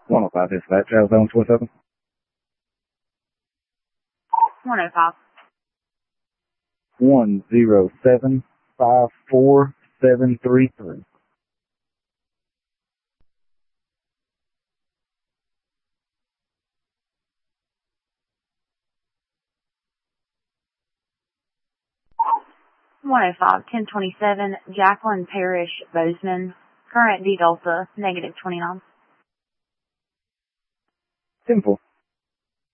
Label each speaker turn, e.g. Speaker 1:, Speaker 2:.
Speaker 1: 105 dispatch, Alabama 27.
Speaker 2: 105.
Speaker 1: 107-54733.
Speaker 2: $105, 1027, Jacqueline Parrish Bozeman, current D Delta, -29.
Speaker 1: 10-4.